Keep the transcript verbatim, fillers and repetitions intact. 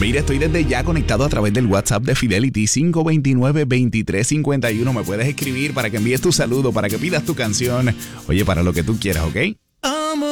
Mira, estoy desde ya conectado a través del WhatsApp de Fidelity cinco dos nueve, dos tres cinco uno. Me puedes escribir para que envíes tu saludo, para que pidas tu canción. Oye, para lo que tú quieras, ¿ok?